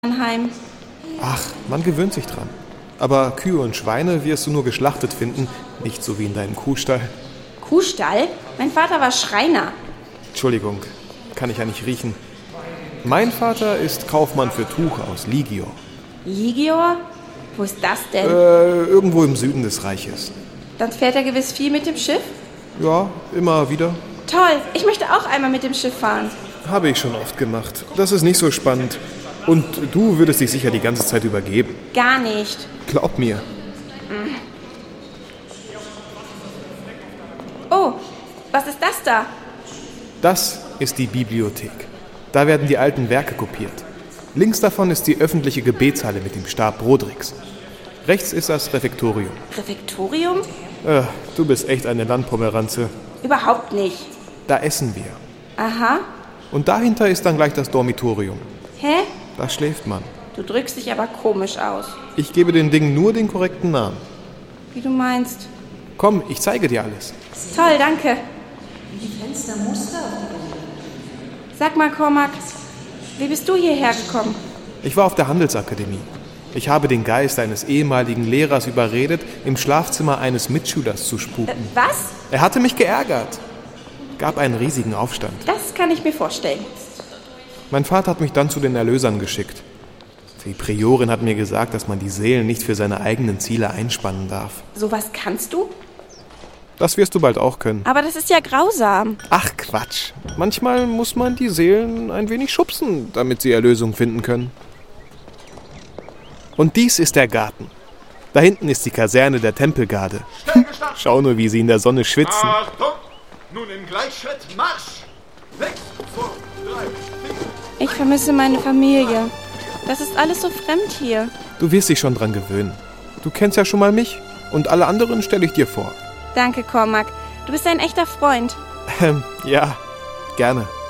Heim. Ach, man gewöhnt sich dran. Aber Kühe und Schweine wirst du nur geschlachtet finden, nicht so wie in deinem Kuhstall. Kuhstall? Mein Vater war Schreiner. Entschuldigung, kann ich ja nicht riechen. Mein Vater ist Kaufmann für Tuch aus Ligior. Ligior? Wo ist das denn? Irgendwo im Süden des Reiches. Dann fährt er gewiss viel mit dem Schiff? Ja, immer wieder. Toll, ich möchte auch einmal mit dem Schiff fahren. Habe ich schon oft gemacht. Das ist nicht so spannend. Und du würdest dich sicher die ganze Zeit übergeben. Gar nicht. Glaub mir. Oh, was ist das da? Das ist die Bibliothek. Da werden die alten Werke kopiert. Links davon ist die öffentliche Gebetshalle mit dem Stab Brodriks. Rechts ist das Refektorium. Refektorium? Du bist echt eine Landpomeranze. Überhaupt nicht. Da essen wir. Aha. Und dahinter ist dann gleich das Dormitorium. Hä? Da schläft man. Du drückst dich aber komisch aus. Ich gebe den Dingen nur den korrekten Namen. Wie du meinst. Komm, ich zeige dir alles. Toll, danke. Sag mal, Cormac, wie bist du hierher gekommen? Ich war auf der Handelsakademie. Ich habe den Geist eines ehemaligen Lehrers überredet, im Schlafzimmer eines Mitschülers zu spuken. Was? Er hatte mich geärgert. Gab einen riesigen Aufstand. Das kann ich mir vorstellen. Mein Vater hat mich dann zu den Erlösern geschickt. Die Priorin hat mir gesagt, dass man die Seelen nicht für seine eigenen Ziele einspannen darf. Sowas kannst du? Das wirst du bald auch können. Aber das ist ja grausam. Ach Quatsch. Manchmal muss man die Seelen ein wenig schubsen, damit sie Erlösung finden können. Und dies ist der Garten. Da hinten ist die Kaserne der Tempelgarde. Schau nur, wie sie in der Sonne schwitzen. Achtung! Nun im Gleichschritt Marsch! 6, 2, 3, 4. Ich vermisse meine Familie. Das ist alles so fremd hier. Du wirst dich schon dran gewöhnen. Du kennst ja schon mal mich und alle anderen stelle ich dir vor. Danke, Cormac. Du bist ein echter Freund. Ja, gerne.